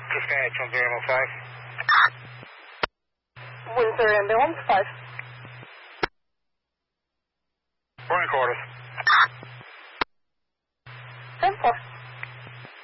Dispatch on 015. Windsor ambulance 5. Morning quarters. 10-4.